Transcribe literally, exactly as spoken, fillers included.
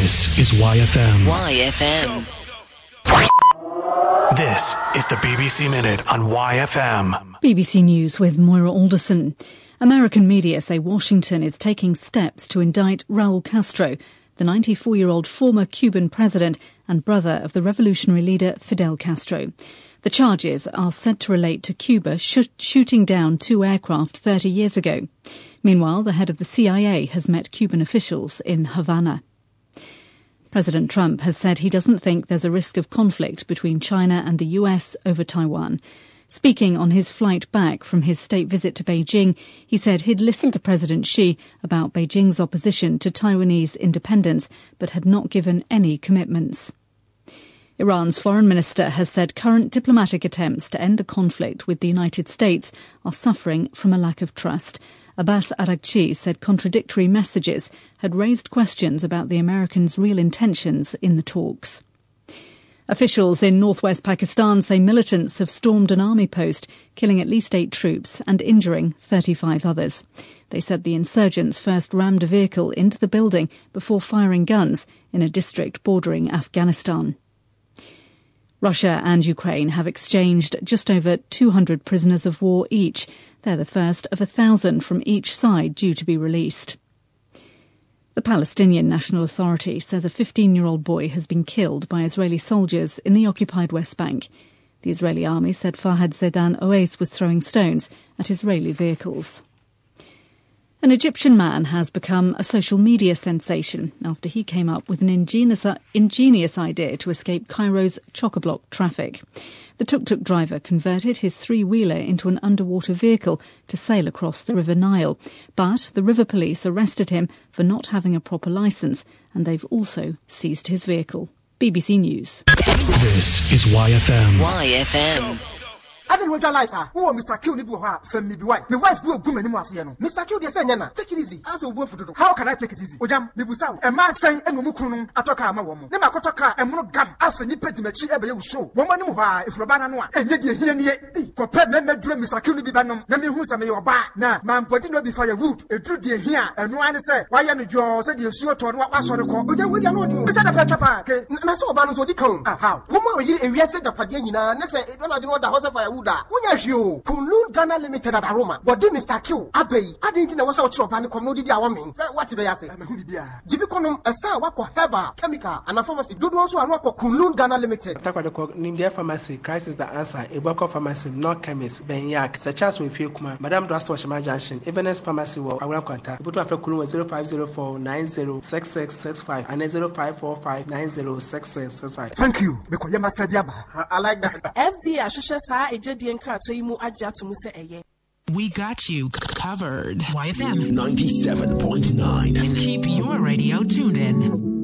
This is Y F M. Y F M. This is the B B C Minute on Y F M. B B C News with Moira Alderson. American media say Washington is taking steps to indict Raul Castro, the ninety-four-year-old former Cuban president and brother of the revolutionary leader Fidel Castro. The charges are said to relate to Cuba sh- shooting down two aircraft thirty years ago. Meanwhile, the head of the C I A has met Cuban officials in Havana. President Trump has said he doesn't think there's a risk of conflict between China and the U S over Taiwan. Speaking on his flight back from his state visit to Beijing, he said he'd listened to President Xi about Beijing's opposition to Taiwanese independence, but had not given any commitments. Iran's foreign minister has said current diplomatic attempts to end the conflict with the United States are suffering from a lack of trust. Abbas Araghchi said contradictory messages had raised questions about the Americans' real intentions in the talks. Officials in northwest Pakistan say militants have stormed an army post, killing at least eight troops and injuring thirty-five others. They said the insurgents first rammed a vehicle into the building before firing guns in a district bordering Afghanistan. Russia and Ukraine have exchanged just over two hundred prisoners of war each. They're the first of a thousand from each side due to be released. The Palestinian National Authority says a fifteen-year-old boy has been killed by Israeli soldiers in the occupied West Bank. The Israeli army said Fahad Zedan Oais was throwing stones at Israeli vehicles. An Egyptian man has become a social media sensation after he came up with an ingenious, ingenious idea to escape Cairo's chock-a-block traffic. The tuk-tuk driver converted his three-wheeler into an underwater vehicle to sail across the River Nile. But the river police arrested him for not having a proper licence, and they've also seized his vehicle. B B C News. This is Y F M. Y F M. I didn't realize her. Oh, Mister Q, from me, wife. My wife do go anymore. Mister Q, they say, take it easy. As a word for the how can I take it easy? Ojam, Nibusa, a man saying, and Mukunum, Atoka, my woman. Nema Kotaka, and Monogam, after Nipetimachi, ever show. Woman, if Rabana, and yet you hear me, compare me, dream, Mister Q, Bibanum, Nami Husa, may your back. Now, man, putting no be firewood, a true dear here, and no one say, why am you said you sure to what was on the call? But then we are not doing. Beside the Pachapa, and I saw Banus what you come. How? Woman, you arrested the Padina, and I said, I don't know the house of fire. Unyashio, Kunlun Ghana Limited at Aroma. But then Mister Q, Abbey, I didn't know what's out of and commodity. Say what they say. Jibiconum, a sa wako heba, chemical, and a pharmacy. Do also a wako Kunlun Ghana Limited. Takwako Nindia Pharmacy, Christ is the answer. Iboko Pharmacy, not chemist, Benyak, such as we feel Kuma, Madame Drasto Shama Junction, Ebenezer Pharmacy, or I will contact. But after Kulu zero five zero four nine zero six six six five and zero five four five nine zero six six six five. Thank you, because Yama Sadiaba. I like that. F D A Shusha Sa Ejedi We got you covered. Y F M ninety-seven point nine. And keep your radio tuned in.